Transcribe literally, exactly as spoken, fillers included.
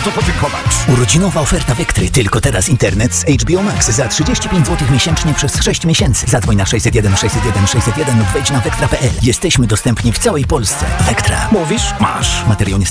bardzo podziękować. Urodzinowa oferta Vectry. Tylko teraz internet z H B O Max za trzydzieści pięć złotych miesięcznie przez sześć miesięcy. Zadzwoń na sześćset jeden sześćset jeden sześćset jeden lub wejdź na vectra kropka p l. Jesteśmy dostępni w całej Polsce. Vectra. Mówisz? Masz. Materiał nie